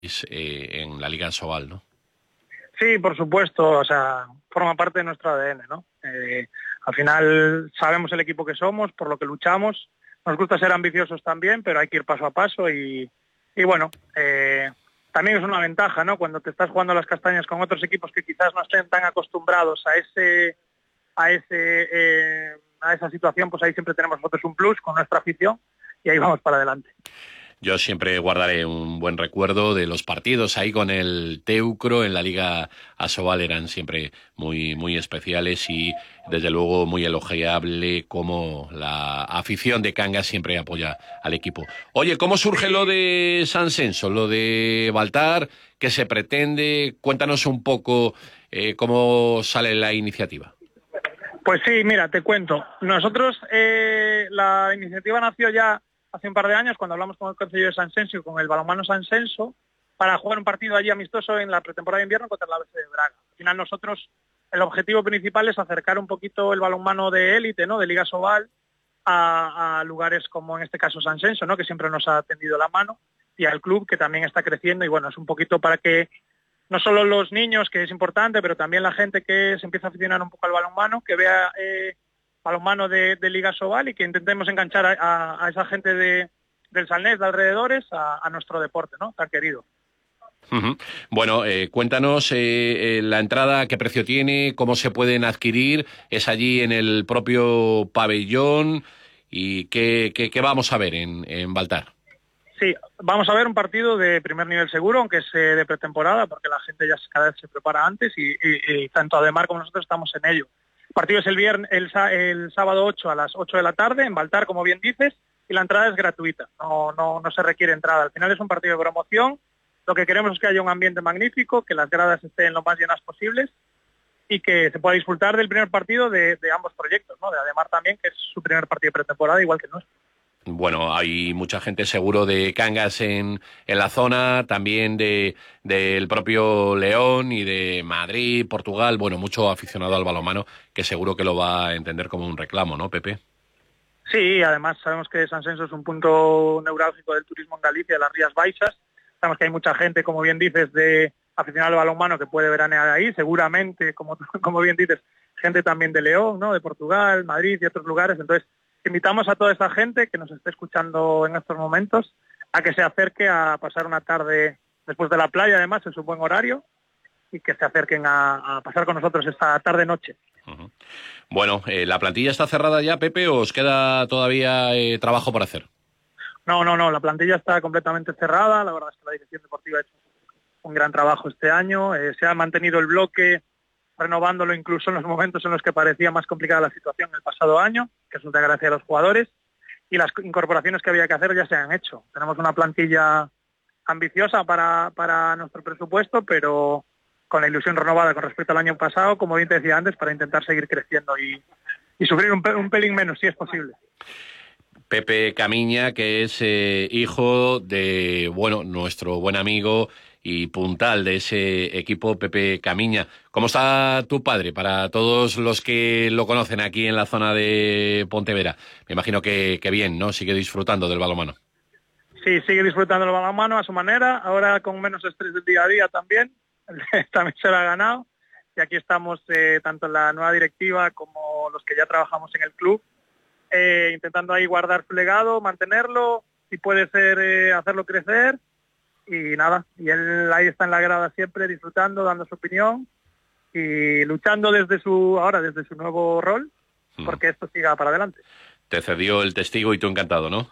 en la Liga Asobal, ¿no? Sí, por supuesto, o sea, forma parte de nuestro ADN, ¿no? Al final sabemos el equipo que somos, por lo que luchamos, nos gusta ser ambiciosos también, pero hay que ir paso a paso y bueno, también es una ventaja, ¿no? Cuando te estás jugando las castañas con otros equipos que quizás no estén tan acostumbrados a esa situación, pues ahí siempre tenemos nosotros un plus con nuestra afición y ahí vamos para adelante. Yo siempre guardaré un buen recuerdo de los partidos ahí con el Teucro en la Liga Asobal, eran siempre muy, muy especiales y desde luego muy elogiable como la afición de Cangas siempre apoya al equipo. Oye, ¿cómo surge lo de San Senso, lo de Baltar? ¿Qué se pretende? Cuéntanos un poco cómo sale la iniciativa. Pues sí, mira, te cuento. Nosotros, la iniciativa nació ya hace un par de años, cuando hablamos con el Concello de San Senso y con el balonmano San Senso, para jugar un partido allí amistoso en la pretemporada de invierno contra la ABC de Braga. Al final nosotros, el objetivo principal es acercar un poquito el balonmano de élite, ¿no?, de Liga Asobal, a lugares como en este caso San Senso, ¿no?, que siempre nos ha tendido la mano, y al club, que también está creciendo, y bueno, es un poquito para que no solo los niños, que es importante, pero también la gente que se empieza a aficionar un poco al balonmano, que vea balonmano de Liga Asobal y que intentemos enganchar a esa gente del Salnés, de alrededores, a nuestro deporte, ¿no?, tan querido. Uh-huh. Bueno, cuéntanos la entrada, qué precio tiene, cómo se pueden adquirir, es allí en el propio pabellón y qué vamos a ver en Baltar. Sí, vamos a ver un partido de primer nivel seguro, aunque es de pretemporada, porque la gente ya cada vez se prepara antes y tanto Ademar como nosotros estamos en ello. El partido es el sábado 8 a las 8 de la tarde en Baltar, como bien dices, y la entrada es gratuita, no se requiere entrada. Al final es un partido de promoción, lo que queremos es que haya un ambiente magnífico, que las gradas estén lo más llenas posibles y que se pueda disfrutar del primer partido de ambos proyectos, ¿no?, de Ademar también, que es su primer partido de pretemporada, igual que el nuestro. Bueno, hay mucha gente seguro de Cangas en la zona, también del propio León y de Madrid, Portugal, bueno, mucho aficionado al balonmano que seguro que lo va a entender como un reclamo, ¿no, Pepe? Sí, además sabemos que San Senso es un punto neurálgico del turismo en Galicia, de las Rías Baixas. Sabemos que hay mucha gente, como bien dices, de aficionado al balonmano que puede veranear ahí, seguramente, como bien dices, gente también de León, ¿no?, de Portugal, Madrid y otros lugares. Entonces, invitamos a toda esa gente que nos esté escuchando en estos momentos a que se acerque a pasar una tarde después de la playa, además es un buen horario, y que se acerquen a pasar con nosotros esta tarde-noche. Uh-huh. Bueno, ¿la plantilla está cerrada ya, Pepe, o os queda todavía trabajo por hacer? No, la plantilla está completamente cerrada, la verdad es que la dirección deportiva ha hecho un gran trabajo este año, se ha mantenido el bloque, renovándolo incluso en los momentos en los que parecía más complicada la situación el pasado año, que es una gracia a los jugadores, y las incorporaciones que había que hacer ya se han hecho. Tenemos una plantilla ambiciosa para nuestro presupuesto, pero con la ilusión renovada con respecto al año pasado, como bien te decía antes, para intentar seguir creciendo y sufrir un pelín menos, si es posible. Pepe Camiña, que es hijo de, bueno, nuestro buen amigo y puntal de ese equipo, Pepe Camiña. ¿Cómo está tu padre para todos los que lo conocen aquí en la zona de Pontevedra? Me imagino que bien, ¿no? Sigue disfrutando del balonmano. Sí, sigue disfrutando del balonmano a su manera, ahora con menos estrés del día a día también se lo ha ganado, y aquí estamos tanto en la nueva directiva como los que ya trabajamos en el club, intentando ahí guardar su legado, mantenerlo, si puede ser hacerlo crecer, y nada, y él ahí está en la grada siempre disfrutando, dando su opinión y luchando desde su nuevo rol, porque esto siga para adelante. Te cedió el testigo y tú encantado, ¿no?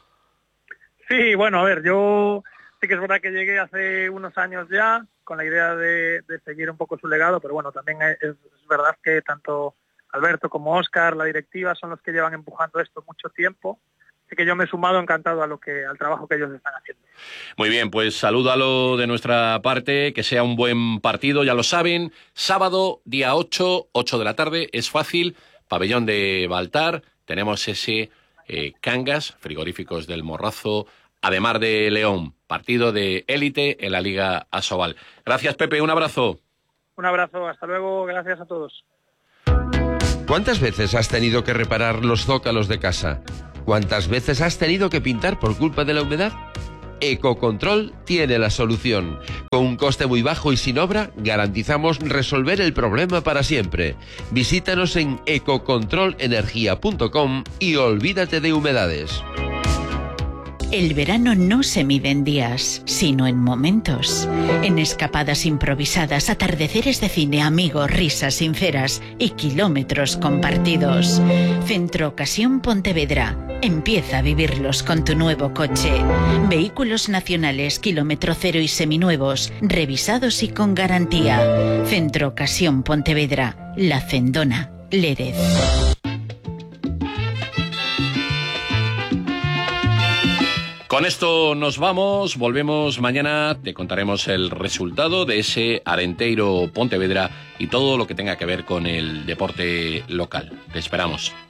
Sí, bueno, a ver, yo sí que es verdad que llegué hace unos años ya con la idea de seguir un poco su legado, pero bueno, también es verdad que tanto Alberto como Óscar, la directiva, son los que llevan empujando esto mucho tiempo. Así que yo me he sumado encantado al trabajo que ellos están haciendo. Muy bien, pues salúdalo de nuestra parte, que sea un buen partido, ya lo saben. Sábado, día 8 de la tarde, es fácil, pabellón de Baltar, tenemos ese Cangas, Frigoríficos del Morrazo, Ademar de León, partido de élite en la Liga Asobal. Gracias, Pepe, un abrazo. Un abrazo, hasta luego, gracias a todos. ¿Cuántas veces has tenido que reparar los zócalos de casa? ¿Cuántas veces has tenido que pintar por culpa de la humedad? Ecocontrol tiene la solución. Con un coste muy bajo y sin obra, garantizamos resolver el problema para siempre. Visítanos en ecocontrolenergia.com y olvídate de humedades. El verano no se mide en días, sino en momentos. En escapadas improvisadas, atardeceres de cine, amigos, risas sinceras y kilómetros compartidos. Centro Ocasión Pontevedra. Empieza a vivirlos con tu nuevo coche. Vehículos nacionales, kilómetro cero y seminuevos, revisados y con garantía. Centro Ocasión Pontevedra. La Cendona, Lérez. Con esto nos vamos, volvemos mañana, te contaremos el resultado de ese Arenteiro Pontevedra y todo lo que tenga que ver con el deporte local. Te esperamos.